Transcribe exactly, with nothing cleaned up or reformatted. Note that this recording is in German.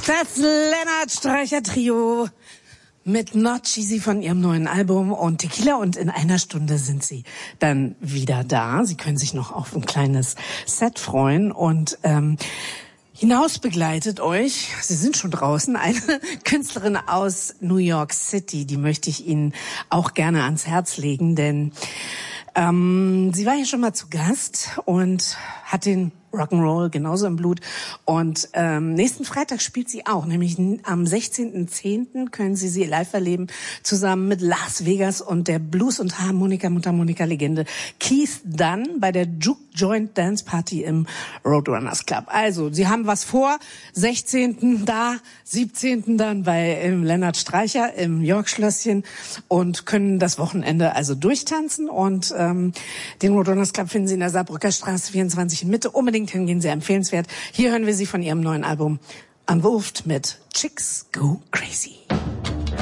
Das Lennart Streicher Trio mit Not Cheesy von ihrem neuen Album und Tequila, und in einer Stunde sind sie dann wieder da. Sie können sich noch auf ein kleines Set freuen und ähm, hinaus begleitet euch, Sie sind schon draußen, eine Künstlerin aus New York City, die möchte ich Ihnen auch gerne ans Herz legen, denn ähm, sie war hier schon mal zu Gast und hat den Rock'n'Roll genauso im Blut. Und ähm, nächsten Freitag spielt sie auch, nämlich am sechzehnten zehnten können Sie sie live erleben, zusammen mit Las Vegas und der Blues- und Harmonika-Mundharmonika-Legende Keith Dunn bei der Juke Joint Dance Party im Roadrunners Club. Also, Sie haben was vor, sechzehnten da, siebzehnten dann bei im Lennart Streicher im York-Schlösschen und können das Wochenende also durchtanzen. Und ähm, den Roadrunners Club finden Sie in der Saarbrücker Straße vierundzwanzig in Mitte. Unbedingt hingehen, sehr empfehlenswert. Hier hören wir sie von ihrem neuen Album Unwolfed mit Chicks Go Crazy.